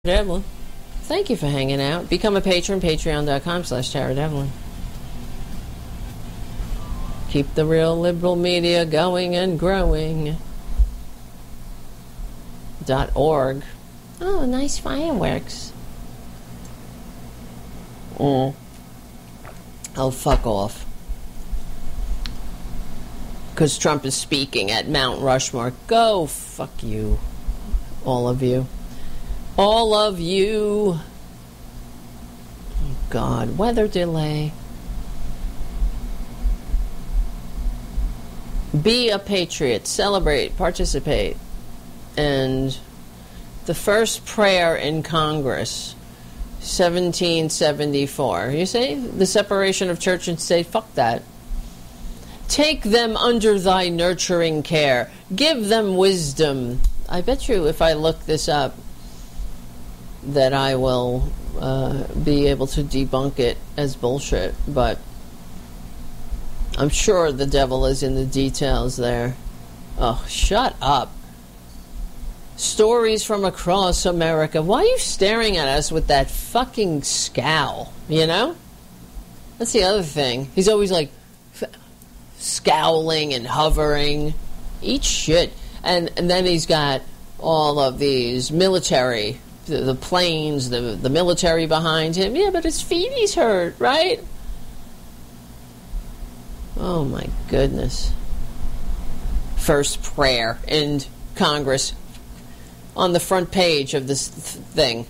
Devlin. Thank you for hanging out. Become a patron, patreon.com/Tara Devlin. Keep the real liberal media going and growing. .org. Oh, nice fireworks. Oh, fuck off. Because Trump is speaking at Mount Rushmore. Go fuck you. All of you. All of you. Oh, God. Weather delay. Be a patriot. Celebrate. Participate. And the first prayer in Congress, 1774. You see? The separation of church and state. Fuck that. Take them under thy nurturing care. Give them wisdom. I bet you if I look this up, that I will be able to debunk it as bullshit, but I'm sure the devil is in the details there. Oh, shut up. Stories from across America. Why are you staring at us with that fucking scowl, you know? That's the other thing. He's always like scowling and hovering. Eat shit. And then he's got all of these military, the planes, the military behind him. Yeah, but his feet he's hurt, right? Oh my goodness. First prayer in Congress on the front page of this thing.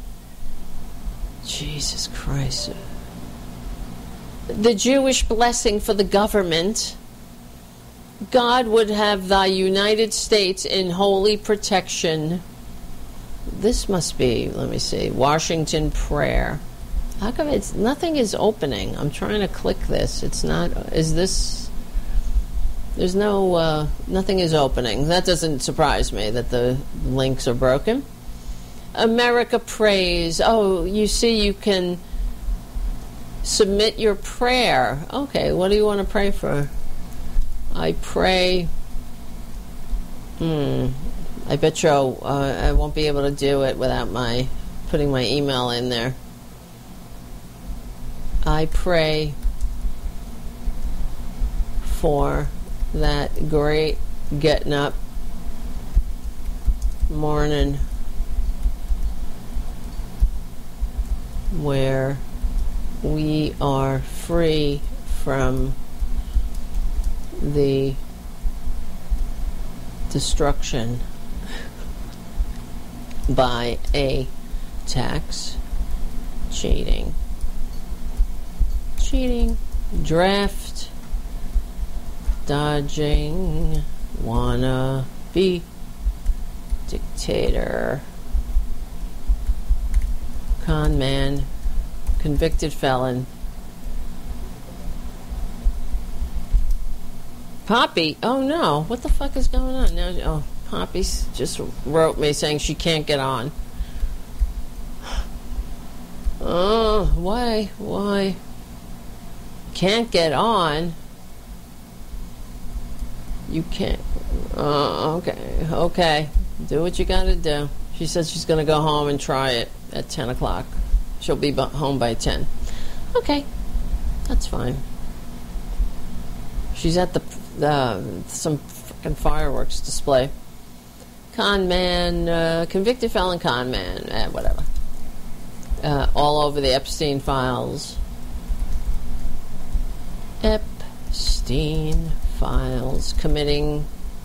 Jesus Christ. The Jewish blessing for the government. God would have thy United States in holy protection. This must be, let me see, Washington prayer. How come nothing is opening? I'm trying to click this. It's not, is this, there's no, nothing is opening. That doesn't surprise me that the links are broken. America prays. Oh, you see, you can submit your prayer. Okay, what do you want to pray for? I pray. I bet you I won't be able to do it without putting my email in there. I pray for that great getting up morning where we are free from the destruction by a tax cheating, draft dodging, wanna be dictator, con man, convicted felon. Poppy, oh no, what the fuck is going on now? Oh, Poppy just wrote me saying she can't get on. Oh, why? Can't get on? You can't. Okay. Do what you gotta do. She said she's gonna go home and try it at 10 o'clock. She'll be home by 10. Okay, that's fine. She's at some fucking fireworks display. Con man, convicted felon con man, whatever. All over the Epstein files. Epstein files, committing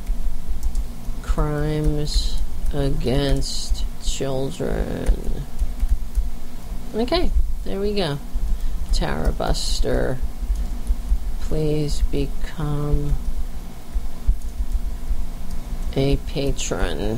crimes against children. Okay, there we go. Tara Buster. Please become a patron.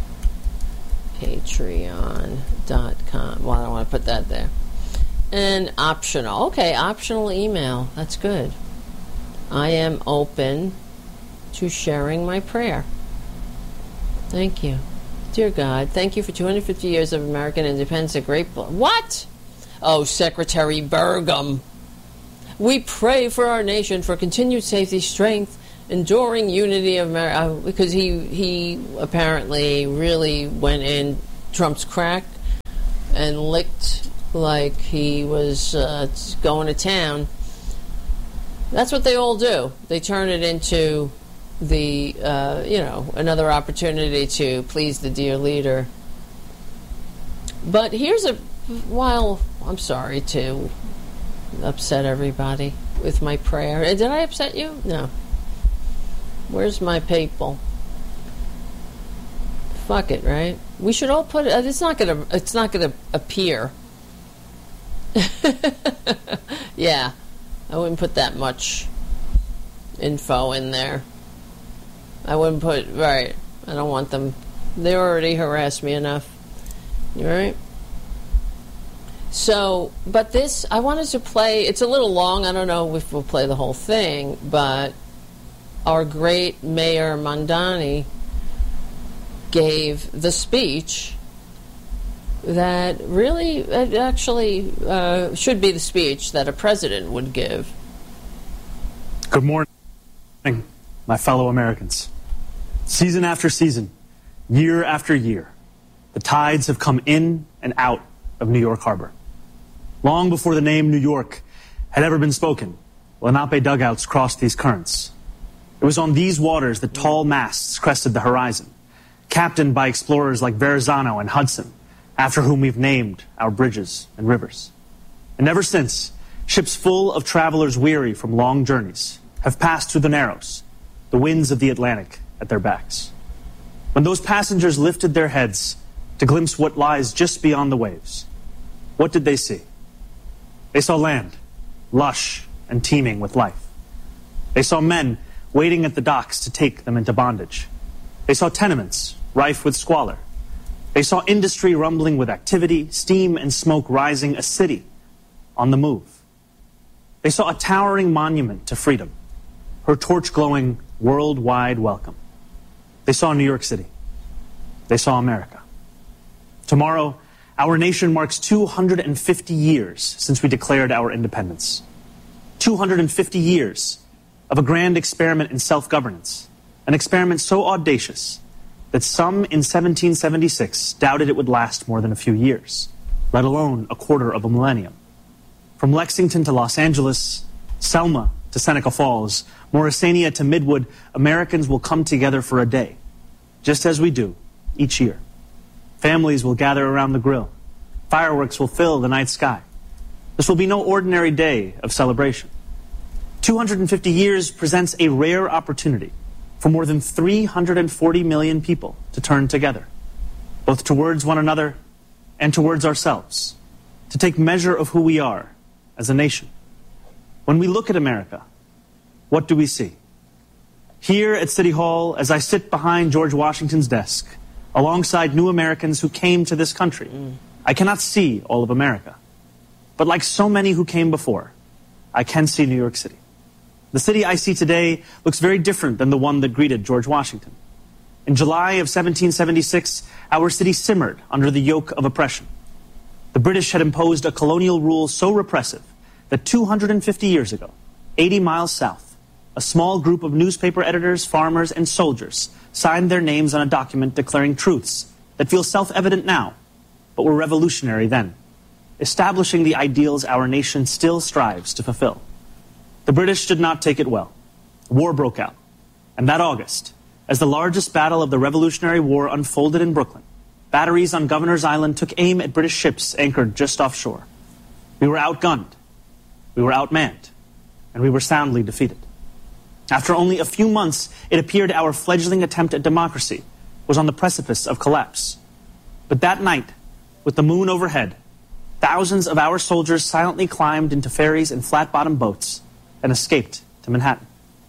Patreon.com. Well, I don't want to put that there. And optional. Okay, optional email. That's good. I am open to sharing my prayer. Thank you. Dear God, thank you for 250 years of American independence. A great... What? Oh, Secretary Burgum. We pray for our nation for continued safety, strength, enduring unity of America, because he apparently really went in Trump's crack and licked like he was going to town. That's what they all do. They turn it into the, another opportunity to please the dear leader. But while I'm sorry to upset everybody with my prayer. Did I upset you? No. Where's my people? Fuck it, right? We should all put it. It's not gonna appear. Yeah, I wouldn't put that much info in there. I wouldn't put, right. I don't want them. They already harassed me enough. You right? So, but this, I wanted to play, it's a little long, I don't know if we'll play the whole thing, but our great Mayor Mamdani gave the speech that really, actually, should be the speech that a president would give. Good morning, my fellow Americans. Season after season, year after year, the tides have come in and out of New York Harbor. Long before the name New York had ever been spoken, Lenape dugouts crossed these currents. It was on these waters that tall masts crested the horizon, captained by explorers like Verrazano and Hudson, after whom we've named our bridges and rivers. And ever since, ships full of travelers weary from long journeys have passed through the Narrows, the winds of the Atlantic at their backs. When those passengers lifted their heads to glimpse what lies just beyond the waves, what did they see? They saw land, lush and teeming with life. They saw men waiting at the docks to take them into bondage. They saw tenements rife with squalor. They saw industry rumbling with activity, steam and smoke rising, a city on the move. They saw a towering monument to freedom, her torch-glowing worldwide welcome. They saw New York City. They saw America. Tomorrow, our nation marks 250 years since we declared our independence. 250 years of a grand experiment in self-governance, an experiment so audacious that some in 1776 doubted it would last more than a few years, let alone a quarter of a millennium. From Lexington to Los Angeles, Selma to Seneca Falls, Morrisania to Midwood, Americans will come together for a day, just as we do each year. Families will gather around the grill. Fireworks will fill the night sky. This will be no ordinary day of celebration. 250 years presents a rare opportunity for more than 340 million people to turn together, both towards one another and towards ourselves, to take measure of who we are as a nation. When we look at America, what do we see? Here at City Hall, as I sit behind George Washington's desk, alongside new Americans who came to this country, I cannot see all of America. But like so many who came before, I can see New York City. The city I see today looks very different than the one that greeted George Washington. In July of 1776, our city simmered under the yoke of oppression. The British had imposed a colonial rule so repressive that 250 years ago, 80 miles south, a small group of newspaper editors, farmers, and soldiers signed their names on a document declaring truths that feel self-evident now, but were revolutionary then, establishing the ideals our nation still strives to fulfill. The British did not take it well. War broke out, and that August, as the largest battle of the Revolutionary War unfolded in Brooklyn, batteries on Governor's Island took aim at British ships anchored just offshore. We were outgunned, we were outmanned, and we were soundly defeated. After only a few months, it appeared our fledgling attempt at democracy was on the precipice of collapse. But that night, with the moon overhead, thousands of our soldiers silently climbed into ferries and flat-bottomed boats and escaped to Manhattan.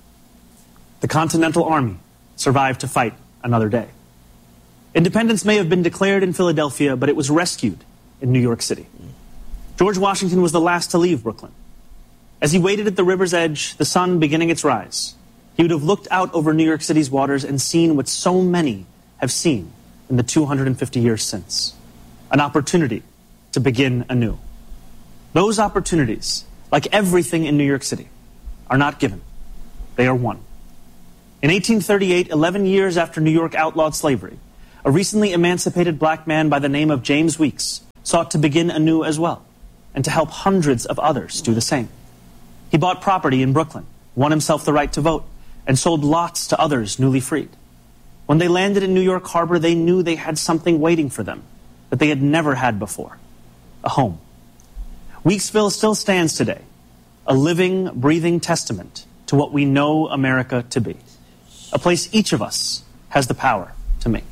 The Continental Army survived to fight another day. Independence may have been declared in Philadelphia, but it was rescued in New York City. George Washington was the last to leave Brooklyn. As he waited at the river's edge, the sun beginning its rise, he would have looked out over New York City's waters and seen what so many have seen in the 250 years since: an opportunity to begin anew. Those opportunities, like everything in New York City, are not given. They are won. In 1838, 11 years after New York outlawed slavery, a recently emancipated black man by the name of James Weeks sought to begin anew as well, and to help hundreds of others do the same. He bought property in Brooklyn, won himself the right to vote, and sold lots to others newly freed. When they landed in New York Harbor, they knew they had something waiting for them that they had never had before: a home. Weeksville still stands today, a living, breathing testament to what we know America to be, a place each of us has the power to make.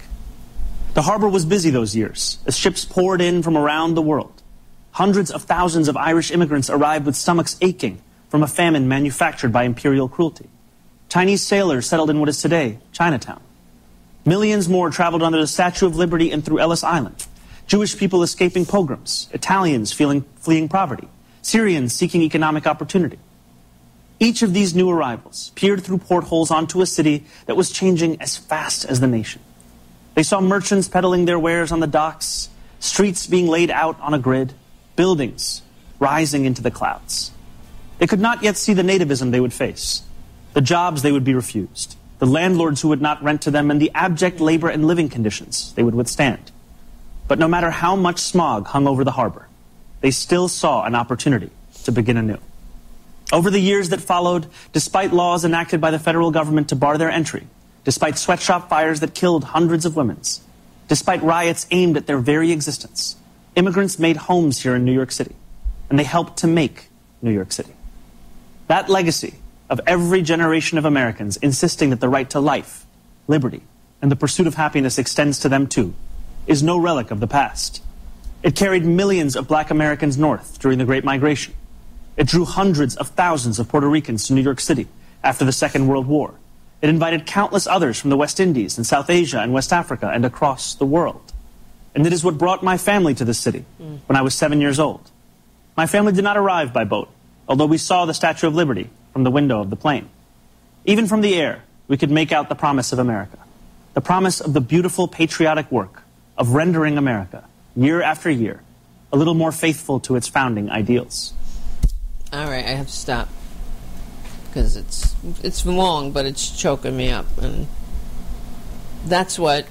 The harbor was busy those years as ships poured in from around the world. Hundreds of thousands of Irish immigrants arrived with stomachs aching from a famine manufactured by imperial cruelty. Chinese sailors settled in what is today Chinatown. Millions more traveled under the Statue of Liberty and through Ellis Island. Jewish people escaping pogroms, Italians fleeing poverty, Syrians seeking economic opportunity. Each of these new arrivals peered through portholes onto a city that was changing as fast as the nation. They saw merchants peddling their wares on the docks, streets being laid out on a grid, buildings rising into the clouds. They could not yet see the nativism they would face, the jobs they would be refused, the landlords who would not rent to them, and the abject labor and living conditions they would withstand. But no matter how much smog hung over the harbor, they still saw an opportunity to begin anew. Over the years that followed, despite laws enacted by the federal government to bar their entry, despite sweatshop fires that killed hundreds of women, despite riots aimed at their very existence, immigrants made homes here in New York City, and they helped to make New York City. That legacy of every generation of Americans insisting that the right to life, liberty, and the pursuit of happiness extends to them too, is no relic of the past. It carried millions of black Americans north during the Great Migration. It drew hundreds of thousands of Puerto Ricans to New York City after the Second World War. It invited countless others from the West Indies and South Asia and West Africa and across the world. And it is what brought my family to this city when I was 7 years old. My family did not arrive by boat, although we saw the Statue of Liberty from the window of the plane. Even from the air, we could make out the promise of America, the promise of the beautiful patriotic work of rendering America, year after year, a little more faithful to its founding ideals. All right, I have to stop because it's long, but it's choking me up, and that's the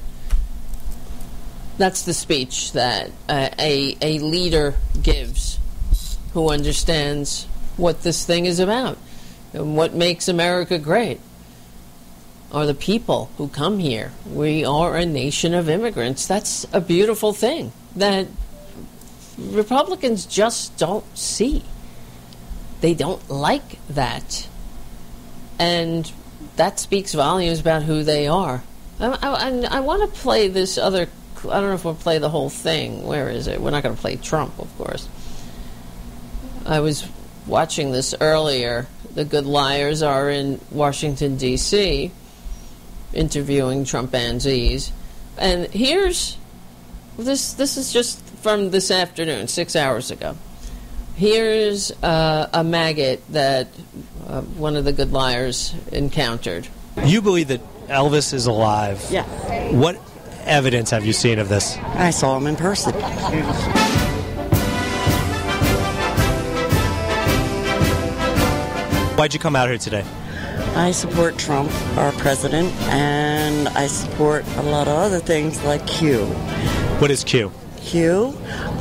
speech that a leader gives who understands what this thing is about and what makes America great are the people who come here. We are a nation of immigrants. That's a beautiful thing that Republicans just don't see. They don't like that. And that speaks volumes about who they are. I want to play this other... I don't know if we'll play the whole thing. Where is it? We're not going to play Trump, of course. I was watching this earlier. The Good Liars are in Washington, D.C., interviewing Trumpanzees. And here's... This is just from this afternoon, 6 hours ago. Here's a maggot that one of the Good Liars encountered. You believe that Elvis is alive? Yeah. What evidence have you seen of this? I saw him in person. Why'd you come out here today? I support Trump, our president, and I support a lot of other things like Q. What is Q? Q,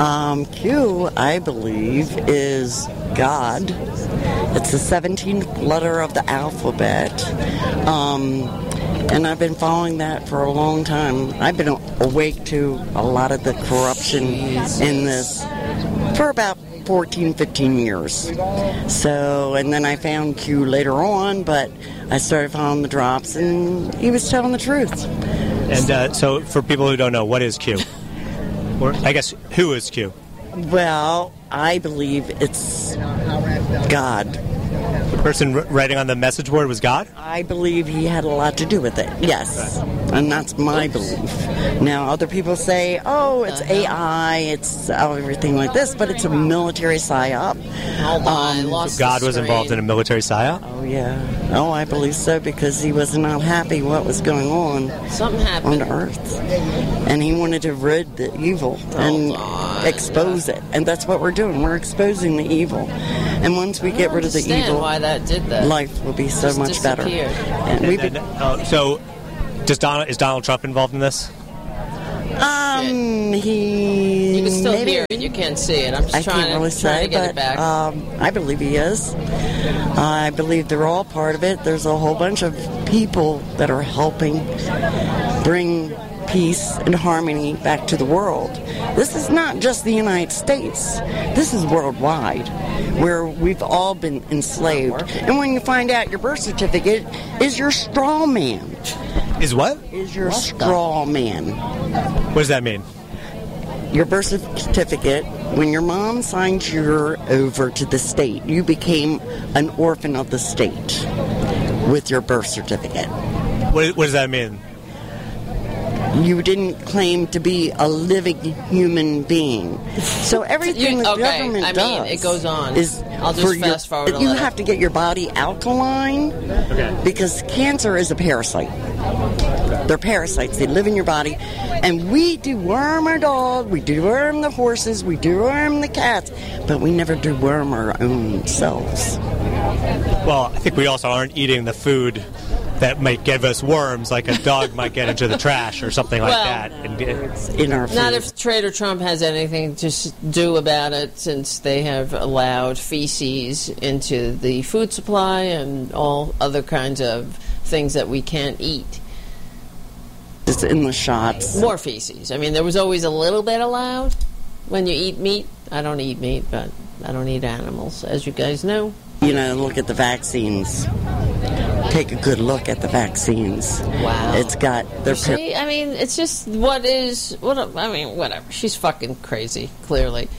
I believe, is God. It's the 17th letter of the alphabet. And I've been following that for a long time. I've been awake to a lot of the corruption in this for about 14, 15 years. So, and then I found Q later on, but I started following the drops, and he was telling the truth. And so for people who don't know, what is Q? Or I guess, who is Q? Well, I believe it's God. The person writing on the message board was God? I believe he had a lot to do with it, yes. And that's my belief. Now, other people say, oh, it's AI, it's everything like this, but it's a military psyop. So God was involved in a military psyop? Oh, yeah. Oh, I believe so, because he was not happy what was going on Something happened on Earth. And he wanted to rid the evil and expose it. And that's what we're doing. We're exposing the evil. And once we get rid of the evil, why that did that. Life will be so much better. And so is Donald Trump involved in this? You can still maybe, hear it. You can't see it. I'm just I trying can't really to say, get but it back. I believe he is. I believe they're all part of it. There's a whole bunch of people that are helping bring peace and harmony back to the world. This is not just the United States. This is worldwide, where we've all been enslaved. And when you find out your birth certificate is your straw man. Is what? Is your straw man. What does that mean? Your birth certificate, when your mom signed you over to the state, you became an orphan of the state with your birth certificate. What does that mean? You didn't claim to be a living human being. So everything the government does, it goes on. Is I'll just fast forward a you little. have to get your body alkaline, because cancer is a parasite. They're parasites. They live in your body. And we deworm our dog, we deworm the horses, we deworm the cats, but we never deworm our own selves. Well, I think we also aren't eating the food that might give us worms, like a dog might get into the trash or something like that. In our food. Not if Trader Trump has anything to do about it, since they have allowed feces into the food supply and all other kinds of things that we can't eat. It's in the shots. More feces. I mean, there was always a little bit allowed when you eat meat. I don't eat meat, but I don't eat animals, as you guys know. You know, look at the vaccines. Take a good look at the vaccines. Wow. It's got their... See, I mean, it's just whatever. She's fucking crazy, clearly.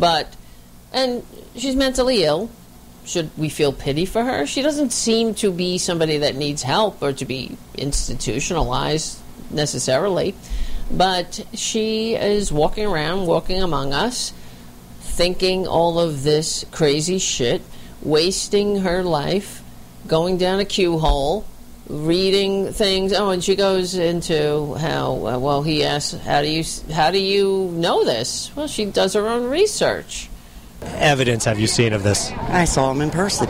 And she's mentally ill. Should we feel pity for her? She doesn't seem to be somebody that needs help or to be institutionalized necessarily. But she is walking among us, thinking all of this crazy shit, wasting her life, going down a queue hole, reading things. Oh, and she goes into how, he asks, how do you know this? Well, she does her own research. Evidence have you seen of this? I saw him in person.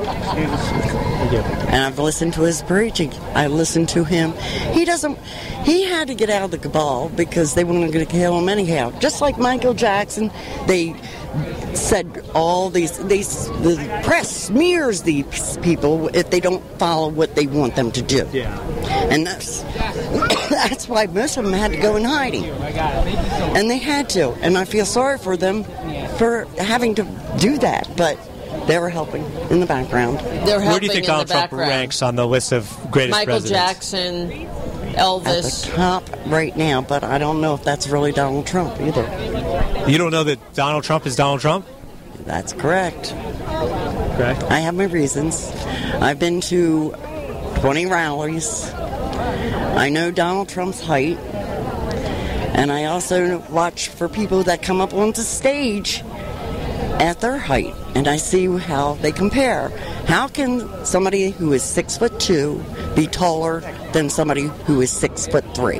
And I've listened to his preaching. I listened to him. He had to get out of the cabal because they weren't going to kill him anyhow. Just like Michael Jackson, they said all the press smears these people if they don't follow what they want them to do. Yeah. And that's why most of them had to go in hiding. And they had to. And I feel sorry for them for having to do that. But they were helping in the background. Where do you think Donald Trump ranks on the list of greatest Michael presidents? Jackson, Elvis. At the top right now, but I don't know if that's really Donald Trump either. You don't know that Donald Trump is Donald Trump? That's correct. Okay. I have my reasons. I've been to 20 rallies. I know Donald Trump's height. And I also watch for people that come up onto stage at their height. And I see how they compare. How can somebody who is 6'2" be taller than somebody who is 6'3"?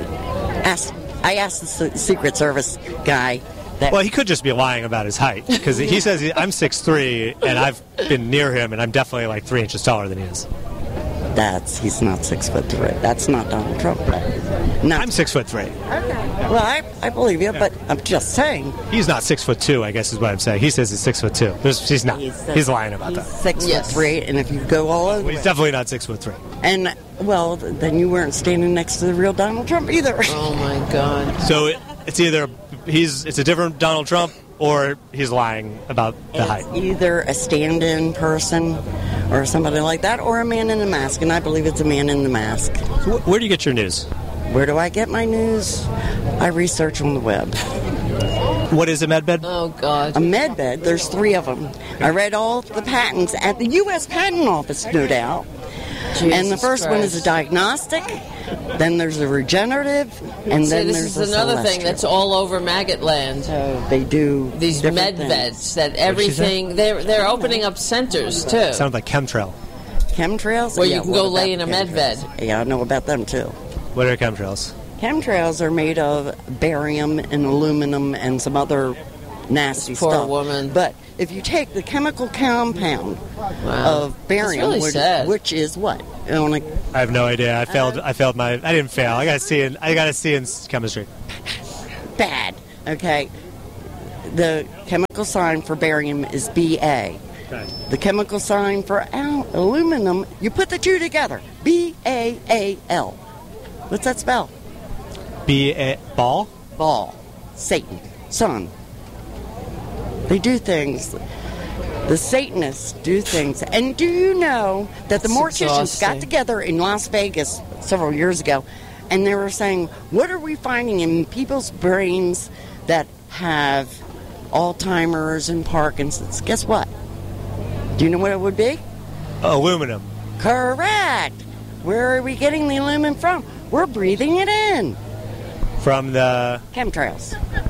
I asked the Secret Service guy. Well, he could just be lying about his height, because he says I'm 6'3", and I've been near him, and I'm definitely like 3 inches taller than he is. He's not 6'3". That's not Donald Trump. I'm 6'3". Okay. Well, I believe you, but I'm just saying. He's not 6'2", I guess is what I'm saying. He says he's 6'2". He's not. He's lying about that. 6'3", and if you go all over, he's definitely not 6'3". And well, then you weren't standing next to the real Donald Trump either. Oh my God! So it's either it's a different Donald Trump, or he's lying about the height. Either a stand-in person or somebody like that, or a man in a mask, and I believe it's a man in the mask. So where do you get your news? Where do I get my news? I research on the web. What is a medbed? Oh, God. A medbed, there's 3 of them. I read all the patents at the U.S. Patent Office, no doubt. Jesus and the first one is a diagnostic, then there's a regenerative, and then this there's is another celestial. thing that's all over maggot land. So they do these med beds that everything they're opening up centers too. Sounds like chemtrail. Chemtrails? Where you can go lay in a med bed. Yeah, I know about them too. What are chemtrails? Chemtrails are made of barium and aluminum and some other nasty Poor stuff. woman. But if you take the chemical compound of barium, really which is what? I have no idea. I failed my. I didn't fail. I got to see in chemistry. bad. Okay, the chemical sign for barium is Ba. Okay. The chemical sign for aluminum, you put the two together, Baal. What's that spell? Ball? Ball. Satan. Son. They do things. The Satanists do things. And do you know that the morticians got together in Las Vegas several years ago, and they were saying, what are we finding in people's brains that have Alzheimer's and Parkinson's? Guess what? Do you know what it would be? Aluminum. Correct. Where are we getting the aluminum from? We're breathing it in. From the... Chemtrails.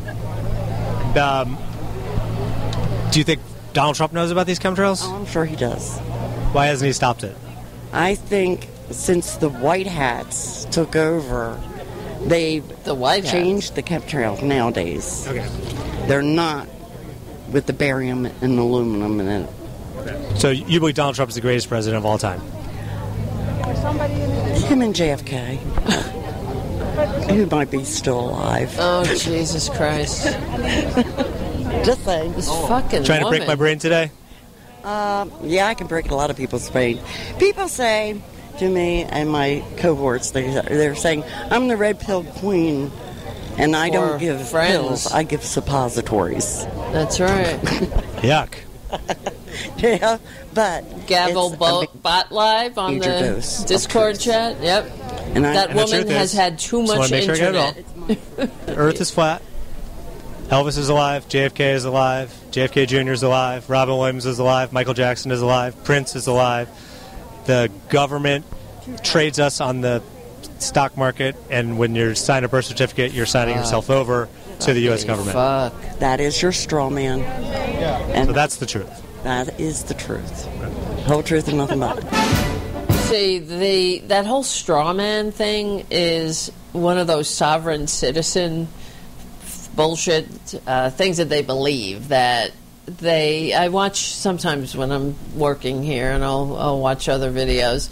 Do you think Donald Trump knows about these chemtrails? Oh, I'm sure he does. Why hasn't he stopped it? I think since the White Hats took over, they've changed the chemtrails nowadays. Okay. They're not with the barium and aluminum in it. So you believe Donald Trump is the greatest president of all time? Him and JFK. Who might be still alive. Oh, Jesus Christ. Just saying. This fucking Trying to break woman. my brain today? Yeah, I can break a lot of people's brain. People say to me and my cohorts, they're saying, I'm the red pill queen, and I don't give pills, I give suppositories. That's right. Yuck. Yeah, but Gavel Bot Live on the Discord chat. Yep. And that woman has had too much internet. The Earth is flat. Elvis is alive. JFK is alive. JFK Jr. is alive. Robin Williams is alive. Michael Jackson is alive. Prince is alive. The government trades us on the stock market, and when you sign a birth certificate, you're signing yourself over to the U.S. government. Fuck. That is your straw man. So that's the truth. That is the truth. Whole truth and nothing but it. See, that whole straw man thing is one of those sovereign citizen bullshit things that they believe that I watch sometimes when I'm working here, and I'll watch other videos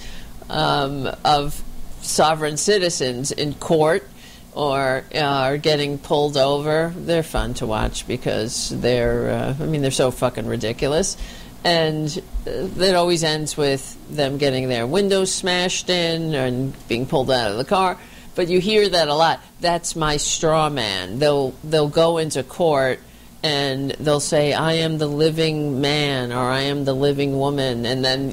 of sovereign citizens in court or are getting pulled over. They're fun to watch because they're so fucking ridiculous. And it always ends with them getting their windows smashed in and being pulled out of the car. But you hear that a lot. That's my straw man. They'll go into court and they'll say, I am the living man, or I am the living woman. And then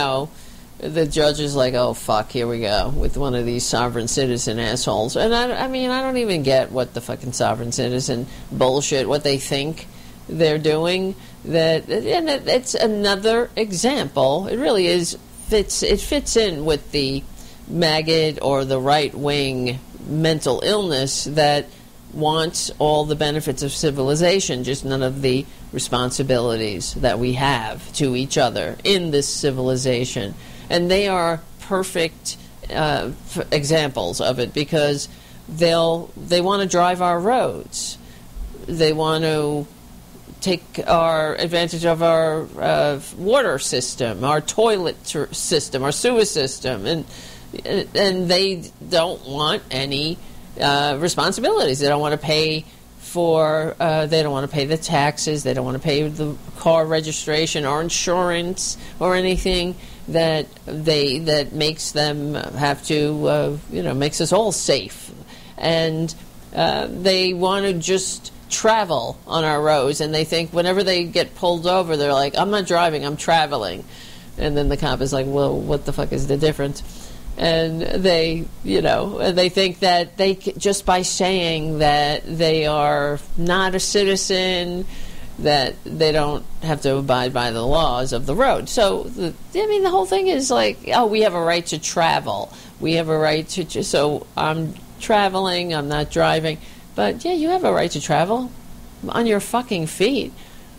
the judge is like, oh, fuck, here we go with one of these sovereign citizen assholes. And I don't even get what the fucking sovereign citizen bullshit, what they think they're doing. It's another example. It really is. It fits in with the maggot or the right-wing mental illness that wants all the benefits of civilization, just none of the responsibilities that we have to each other in this civilization. And they are perfect examples of it because they want to drive our roads. They want to take advantage of our water system, our toilet system, our sewer system, and they don't want any responsibilities. They don't want to pay they don't want to pay the taxes. They don't want to pay the car registration or insurance or anything that makes them have to makes us all safe. And they want to just travel on our roads, and they think whenever they get pulled over, they're like, I'm not driving, I'm traveling. And then the cop is like, well, what the fuck is the difference? And they think that they just by saying that they are not a citizen, that they don't have to abide by the laws of the road. So the whole thing is like, oh, we have a right to travel, we have a right to so I'm traveling, I'm not driving. But yeah, you have a right to travel on your fucking feet.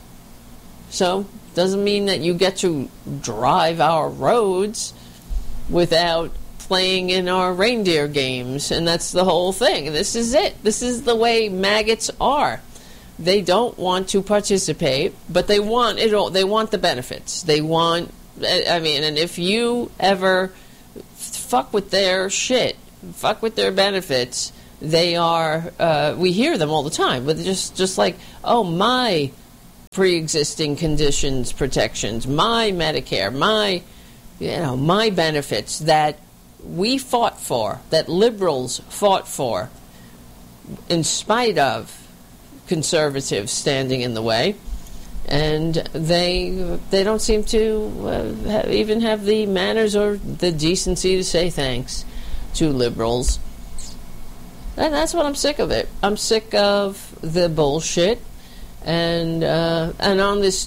So doesn't mean that you get to drive our roads without playing in our reindeer games. And that's the whole thing. This is it. This is the way maggots are. They don't want to participate, but they want it all. They want the benefits. They want, and if you ever fuck with their shit, fuck with their benefits, They are, we hear them all the time, but just like, oh, my pre-existing conditions protections, my Medicare, my benefits that we fought for, that liberals fought for, in spite of conservatives standing in the way. And they don't seem to even have the manners or the decency to say thanks to liberals. And that's what I'm sick of it. I'm sick of the bullshit. And on this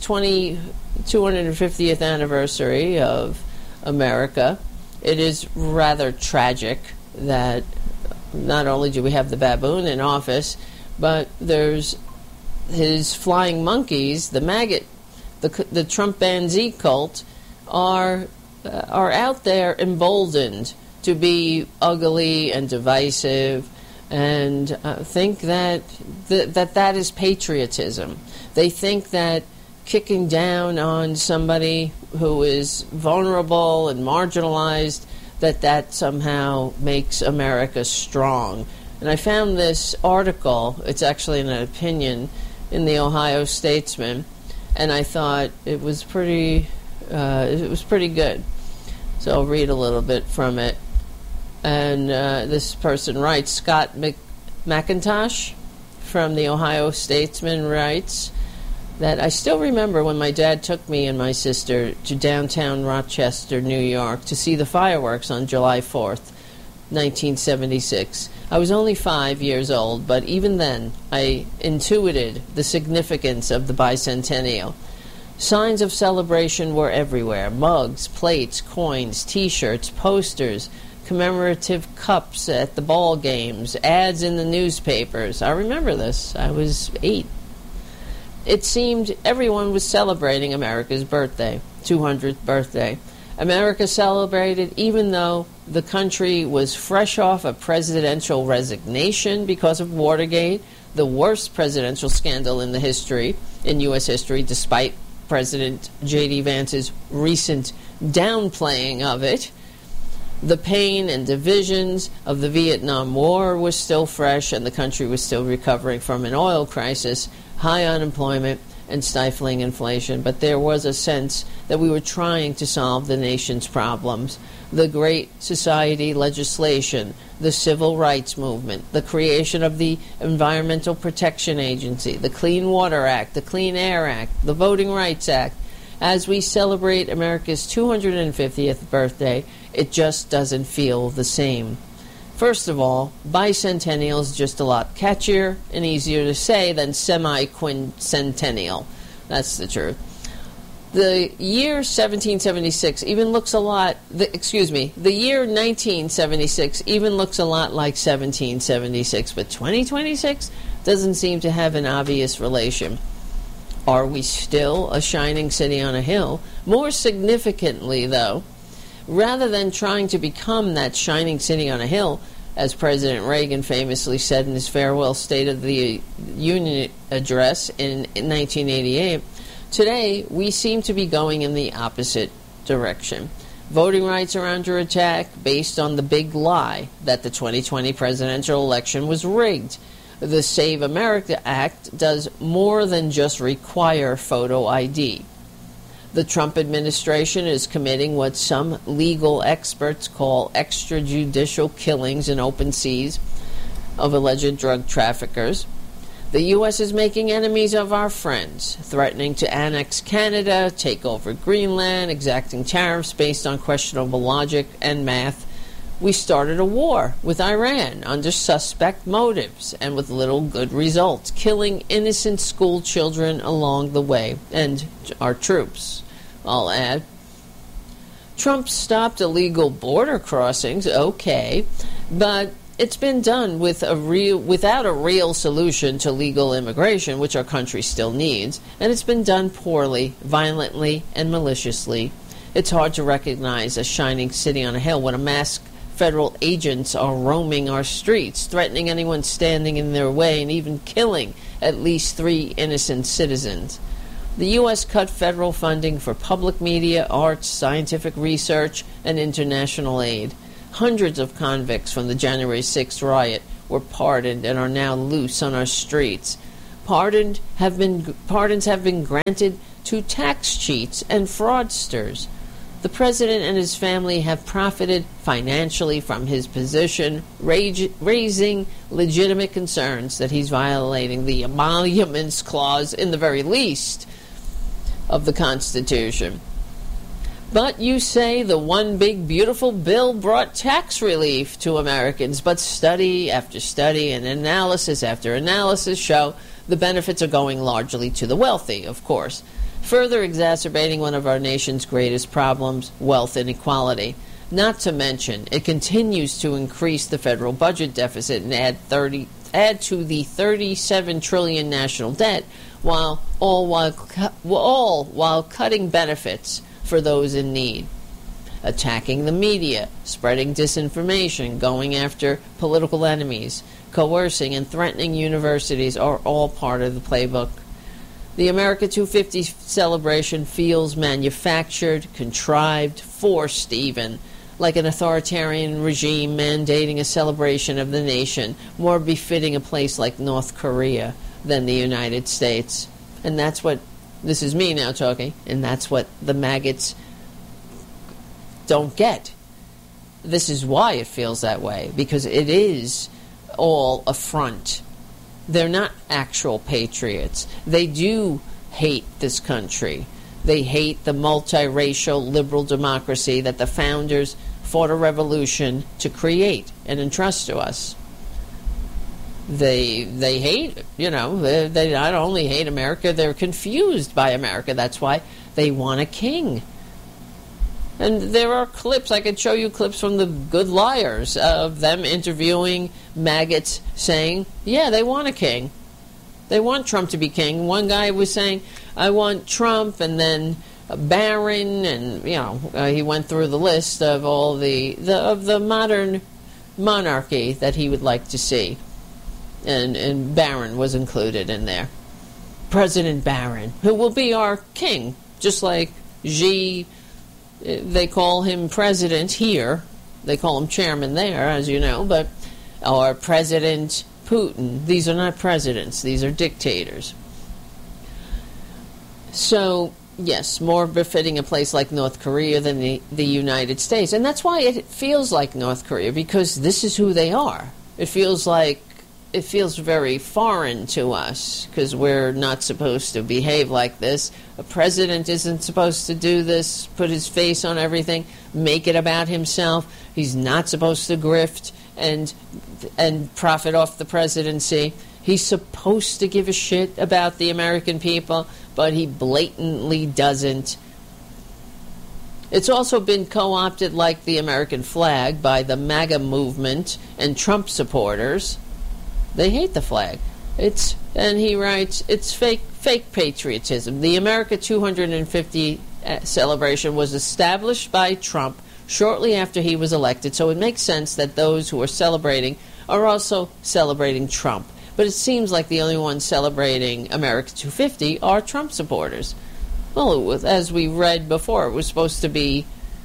250th anniversary of America, it is rather tragic that not only do we have the baboon in office, but there's his flying monkeys, the maggot, the Trump-banzee cult, are out there emboldened to be ugly and divisive, and think that is patriotism. They think that kicking down on somebody who is vulnerable and marginalized, that somehow makes America strong. And I found this article, it's actually an opinion, in the Ohio Statesman, and I thought it was pretty good. So I'll read a little bit from it. And this person writes, Scott McIntosh from the Ohio Statesman writes that I still remember when my dad took me and my sister to downtown Rochester, New York, to see the fireworks on July 4th, 1976. I was only 5 years old, but even then I intuited the significance of the bicentennial. Signs of celebration were everywhere: mugs, plates, coins, T-shirts, posters, commemorative cups at the ball games, ads in the newspapers. I remember this. I was 8. It seemed everyone was celebrating America's birthday, 200th birthday. America celebrated even though the country was fresh off a presidential resignation because of Watergate, the worst presidential scandal in U.S. history, despite President J.D. Vance's recent downplaying of it. The pain and divisions of the Vietnam War was still fresh, and the country was still recovering from an oil crisis, high unemployment, and stifling inflation. But there was a sense that we were trying to solve the nation's problems. The Great Society legislation, the Civil Rights Movement, the creation of the Environmental Protection Agency, the Clean Water Act, the Clean Air Act, the Voting Rights Act. As we celebrate America's 250th birthday, it just doesn't feel the same. First of all, bicentennial is just a lot catchier and easier to say than semi-quincentennial. That's the truth. The year 1776 even looks a lot, the year 1976 even looks a lot like 1776, but 2026 doesn't seem to have an obvious relation. Are we still a shining city on a hill? More significantly, though, rather than trying to become that shining city on a hill, as President Reagan famously said in his farewell State of the Union address in 1988, today we seem to be going in the opposite direction. Voting rights are under attack based on the big lie that the 2020 presidential election was rigged. The Save America Act does more than just require photo ID. The Trump administration is committing what some legal experts call extrajudicial killings in open seas of alleged drug traffickers. The U.S. is making enemies of our friends, threatening to annex Canada, take over Greenland, exacting tariffs based on questionable logic and math. We started a war with Iran under suspect motives and with little good results, killing innocent school children along the way, and our troops, I'll add. Trump stopped illegal border crossings, okay, but it's been done without a real solution to legal immigration, which our country still needs, and it's been done poorly, violently, and maliciously. It's hard to recognize a shining city on a hill when a masked federal agents are roaming our streets, threatening anyone standing in their way and even killing at least 3 innocent citizens. The U.S. cut federal funding for public media, arts, scientific research, and international aid. Hundreds of convicts from the January 6th riot were pardoned and are now loose on our streets. Pardons have been granted to tax cheats and fraudsters. The president and his family have profited financially from his position, raising legitimate concerns that he's violating the Emoluments Clause, in the very least, of the Constitution. But you say the one big beautiful bill brought tax relief to Americans, but study after study and analysis after analysis show the benefits are going largely to the wealthy, of course, further exacerbating one of our nation's greatest problems, wealth inequality. Not to mention, it continues to increase the federal budget deficit and add to the $37 trillion national debt, all while cutting benefits for those in need. Attacking the media, spreading disinformation, going after political enemies, coercing and threatening universities are all part of the playbook. The America 250 celebration feels manufactured, contrived, forced even, like an authoritarian regime mandating a celebration of the nation, more befitting a place like North Korea than the United States. And that's what, this is me now talking, and that's what the maggots don't get. This is why it feels that way, because it is all a front. They're not actual patriots. They do hate this country. They hate the multiracial liberal democracy that the founders fought a revolution to create and entrust to us. They hate it. They not only hate America, they're confused by America. That's why they want a king. And there are clips, I could show you clips from the Good Liars of them interviewing maggots saying, yeah, they want a king. They want Trump to be king. One guy was saying, I want Trump, and then Barron, and, he went through the list of all the modern monarchy that he would like to see. And Barron was included in there. President Barron, who will be our king, just like Xi. They call him president here. They call him chairman there, as you know, or President Putin. These are not presidents. These are dictators. So, yes, more befitting a place like North Korea than the United States. And that's why it feels like North Korea, because this is who they are. It feels very foreign to us, because we're not supposed to behave like this. A president isn't supposed to do this, put his face on everything, make it about himself. He's not supposed to grift and profit off the presidency. He's supposed to give a shit about the American people, but he blatantly doesn't. It's also been co-opted like the American flag by the MAGA movement and Trump supporters. They hate the flag. And he writes, it's fake patriotism. The America 250 celebration was established by Trump shortly after he was elected, so it makes sense that those who are celebrating are also celebrating Trump. But it seems like the only ones celebrating America 250 are Trump supporters. Well, as we read before, it was supposed to be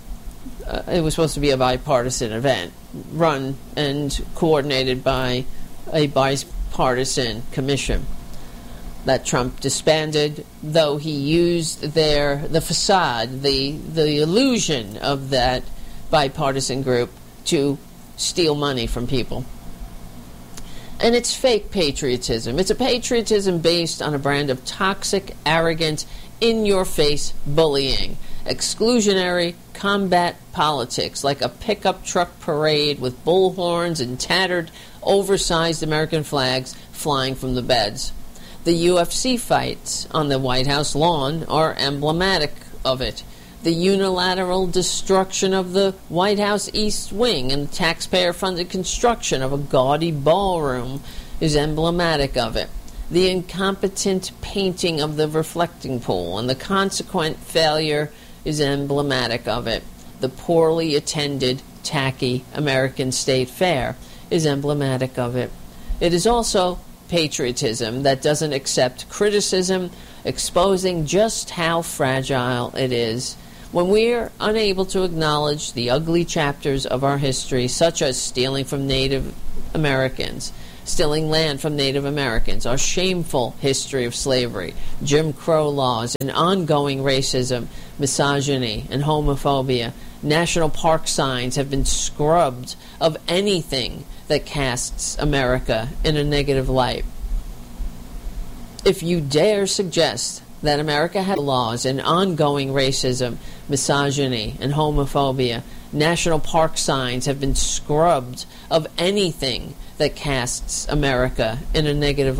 a bipartisan event, run and coordinated by a bipartisan commission that Trump disbanded, though he used the facade, the illusion of that bipartisan group to steal money from people. And it's fake patriotism. It's a patriotism based on a brand of toxic, arrogant, in-your-face bullying, exclusionary combat politics, like a pickup truck parade with bullhorns and tattered, oversized American flags flying from the beds. The UFC fights on the White House lawn are emblematic of it. The unilateral destruction of the White House East Wing and taxpayer-funded construction of a gaudy ballroom is emblematic of it. The incompetent painting of the reflecting pool and the consequent failure is emblematic of it. The poorly attended, tacky American State Fair is emblematic of it. It is also patriotism that doesn't accept criticism, exposing just how fragile it is. When we're unable to acknowledge the ugly chapters of our history, such as stealing from Native Americans, stealing land from Native Americans, our shameful history of slavery, Jim Crow laws, and ongoing racism, misogyny, and homophobia. National park signs have been scrubbed of anything that casts America in a negative light. If you dare suggest that America has laws and ongoing racism, misogyny, and homophobia, national park signs have been scrubbed of anything that casts America in a negative